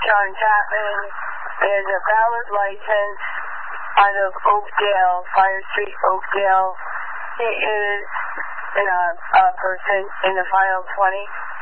Sean Chapman. He has a valid license out of Oakdale, Fire Street, Oakdale. He is a person in the Final 20.